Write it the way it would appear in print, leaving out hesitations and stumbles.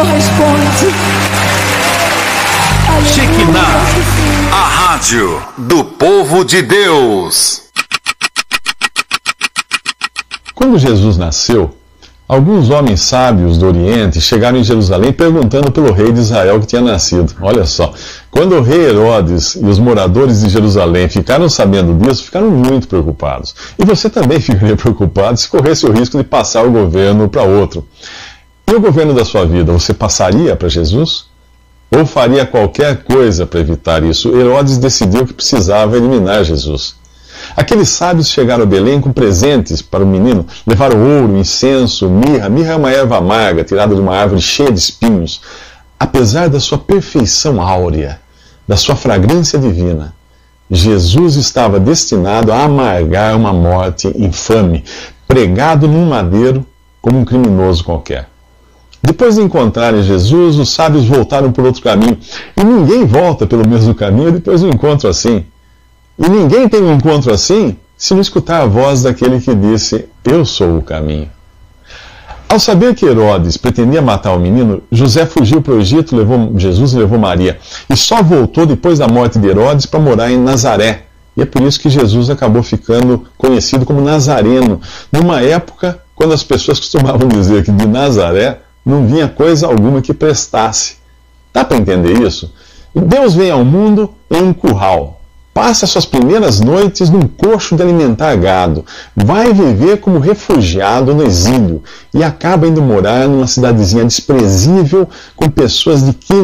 Senhor responde. Shekinah, a rádio do povo de Deus. Quando Jesus nasceu, alguns homens sábios do Oriente chegaram em Jerusalém perguntando pelo rei de Israel que tinha nascido. Olha só, quando o rei Herodes e os moradores de Jerusalém ficaram sabendo disso, ficaram muito preocupados. E você também ficaria preocupado se corresse o risco de passar o governo para outro. E o governo da sua vida, você passaria para Jesus? Ou faria qualquer coisa para evitar isso? Herodes decidiu que precisava eliminar Jesus. Aqueles sábios chegaram a Belém com presentes para o menino. Levaram ouro, incenso, mirra. Mirra é uma erva amarga tirada de uma árvore cheia de espinhos. Apesar da sua perfeição áurea, da sua fragrância divina, Jesus estava destinado a amargar uma morte infame, pregado num madeiro como um criminoso qualquer. Depois de encontrarem Jesus, os sábios voltaram por outro caminho. E ninguém volta pelo mesmo caminho depois de um encontro assim. E ninguém tem um encontro assim se não escutar a voz daquele que disse: eu sou o caminho. Ao saber que Herodes pretendia matar o menino, José fugiu para o Egito, levou Jesus e levou Maria. E só voltou depois da morte de Herodes para morar em Nazaré. E é por isso que Jesus acabou ficando conhecido como Nazareno, numa época quando as pessoas costumavam dizer que de Nazaré não vinha coisa alguma que prestasse. Dá para entender isso? Deus vem ao mundo em um curral. Passa suas primeiras noites num coxo de alimentar gado. Vai viver como refugiado no exílio. E acaba indo morar numa cidadezinha desprezível com pessoas de